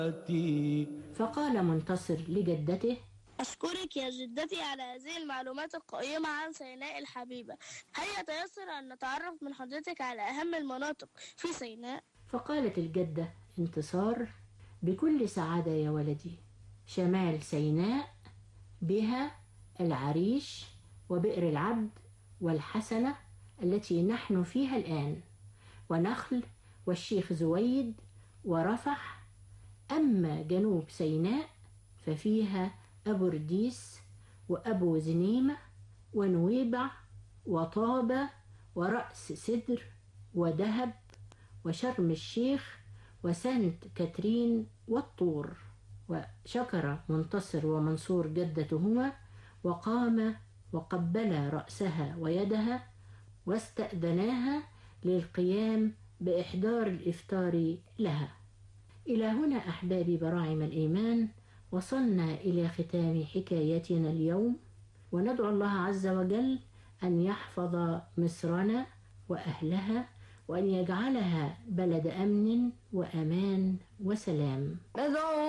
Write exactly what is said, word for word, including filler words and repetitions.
فقال منتصر لجدته: أشكرك يا جدتي على هذه المعلومات القيمة عن سيناء الحبيبة. هل يتيسر أن نتعرف من حضرتك على أهم المناطق في سيناء؟ فقالت الجدة انتصار: بكل سعادة يا ولدي. شمال سيناء بها العريش وبئر العبد والحسنة التي نحن فيها الآن، ونخل والشيخ زويد ورفح. أما جنوب سيناء ففيها أبو رديس وأبو زنيمة ونويبع وطابة ورأس سدر ودهب وشرم الشيخ وسانت كاترين والطور. وشكر منتصر ومنصور جدتهما، وقام وقبلا رأسها ويدها واستأذناها للقيام بإحضار الإفطار لها. إلى هنا أحبابي براعم الإيمان وصلنا إلى ختام حكايتنا اليوم، وندعو الله عز وجل أن يحفظ مصرنا وأهلها، وأن يجعلها بلد أمن وأمان وسلام.